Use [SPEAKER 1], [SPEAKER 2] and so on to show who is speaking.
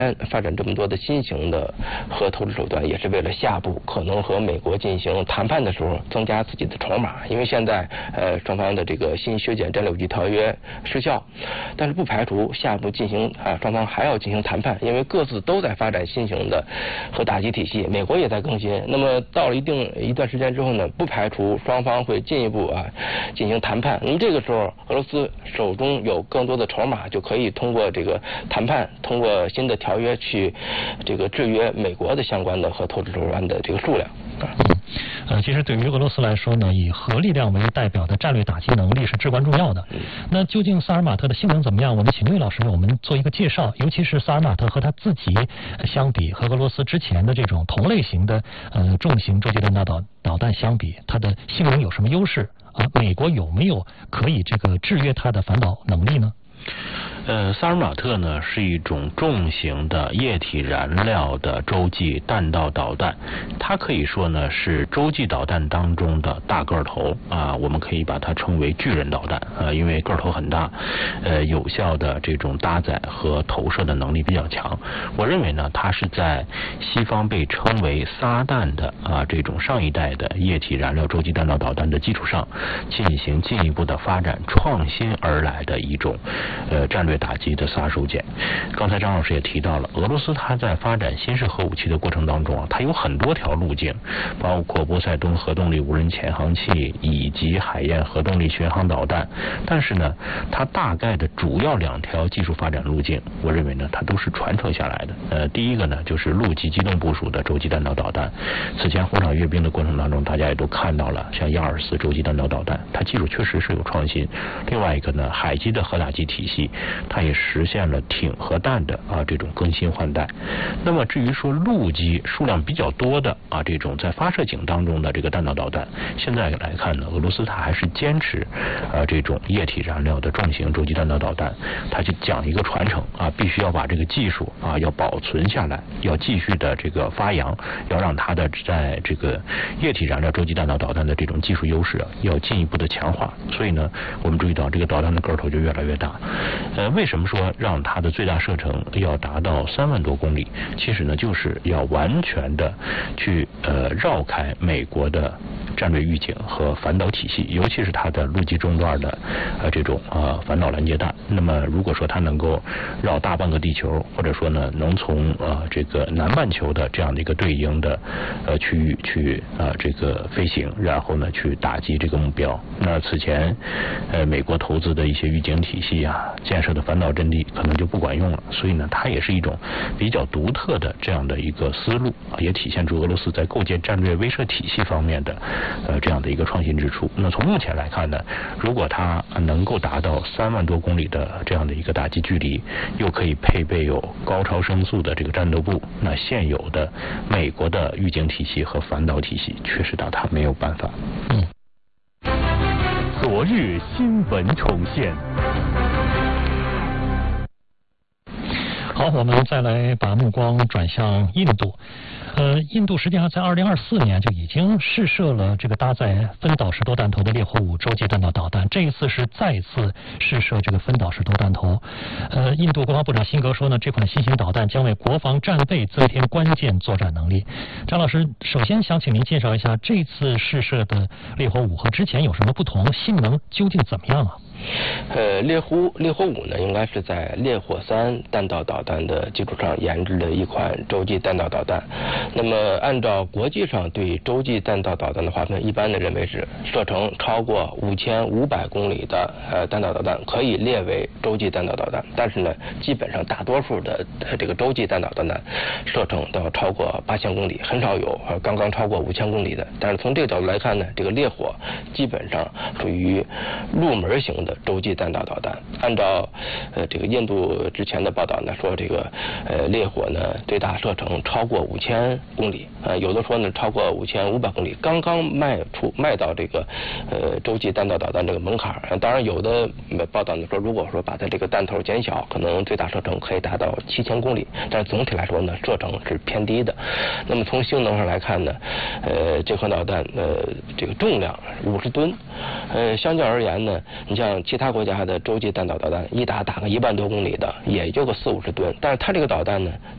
[SPEAKER 1] 发展这么多的新型的核投掷手段，也是为了下步可能和美国进行谈判的时候增加自己的筹码。因为现在双方的这个新削减战略武器条约失效，但是不排除下步进行双方还要进行谈判，因为各自都在发展新型的核打击体系，美国也在更新。那么到了一段时间之后呢，不排除双方会进一步进行谈判。那么这个时候，俄罗斯手中有更多的筹码，就可以通过这个谈判，通过新的条约去这个制约美国的相关的核投掷手段的这个数量。
[SPEAKER 2] 其实对于俄罗斯来说呢，以核力量为代表的战略打击能力是至关重要的。那究竟萨尔马特的性能怎么样？我们请六位老师为我们做一个介绍，尤其是萨尔马特和他自己相比，和俄罗斯之前的这种同类型的重型洲际弹道导弹相比，它的性能有什么优势？美国有没有可以这个制约它的反导能力呢？
[SPEAKER 3] 萨尔马特呢是一种重型的液体燃料的洲际弹道导弹，它可以说呢是洲际导弹当中的大个头我们可以把它称为巨人导弹因为个头很大，有效的这种搭载和投射的能力比较强。我认为呢，它是在西方被称为撒旦的这种上一代的液体燃料洲际弹道导弹的基础上，进行进一步的发展创新而来的一种战略打击的杀手锏。刚才张老师也提到了，俄罗斯它在发展新式核武器的过程当中它有很多条路径，包括波塞冬核动力无人潜航器以及海燕核动力巡航导弹。但是呢，它大概的主要两条技术发展路径，我认为呢，它都是传承下来的。第一个呢，就是陆基机动部署的洲际弹道导弹。此前红场阅兵的过程当中，大家也都看到了，像亚尔斯洲际弹道导弹，它技术确实是有创新。另外一个呢，海基的核打击体系，它也实现了挺核弹的这种更新换代。那么至于说陆基数量比较多的这种在发射井当中的这个弹道导弹，现在来看呢，俄罗斯它还是坚持这种液体燃料的重型洲际弹道导弹，它就讲一个传承必须要把这个技术要保存下来，要继续的这个发扬，要让它的在这个液体燃料洲际弹道导弹的这种技术优势要进一步的强化。所以呢，我们注意到这个导弹的个头就越来越大。为什么说让它的最大射程要达到3万多公里？其实呢，就是要完全的去绕开美国的战略预警和反导体系，尤其是它的陆基中段的这种反导拦截弹。那么如果说它能够绕大半个地球，或者说呢能从这个南半球的这样的一个对应的区域去这个飞行，然后呢去打击这个目标，那此前美国投资的一些预警体系建设的反导阵地可能就不管用了。所以呢，它也是一种比较独特的这样的一个思路也体现出俄罗斯在构建战略威慑体系方面的这样的一个创新之处。那从目前来看呢，如果它能够达到3万多公里的这样的一个打击距离，又可以配备有高超声速的这个战斗部，那现有的美国的预警体系和反导体系确实它没有办法。
[SPEAKER 4] 昨日新闻重现。
[SPEAKER 2] 好，我们再来把目光转向印度。印度实际上在2024年就已经试射了这个搭载分导式多弹头的猎火5洲际弹道导弹，这一次是再次试射这个分导式多弹头。印度国防部长辛格说呢，这款新型导弹将为国防战备增添关键作战能力。张老师，首先想请您介绍一下这次试射的猎火5和之前有什么不同，性能究竟怎么样啊？
[SPEAKER 1] 猎火5呢，应该是在烈火3弹道导弹的基础上研制的一款洲际弹道导弹。那么按照国际上对洲际弹道导弹的划分，一般的认为是射程超过5500公里的弹道导弹可以列为洲际弹道导弹。但是呢，基本上大多数的这个洲际弹道导弹射程都要超过8000公里，很少有刚刚超过5000公里的。但是从这个角度来看呢，这个烈火基本上属于入门型的洲际弹道导弹。按照这个印度之前的报道呢，说这个烈火呢最大射程超过5000公里，有的说呢超过5500公里，刚刚迈到这个洲际弹道导弹这个门槛。当然有的报道呢说，如果说把它这个弹头减小，可能最大射程可以达到7000公里，但是总体来说呢，射程是偏低的。那么从性能上来看呢，这款导弹这个重量50吨，相较而言呢，你像其他国家的洲际弹道导弹一打个1万多公里的，也就个40-50吨，但是它这个导弹呢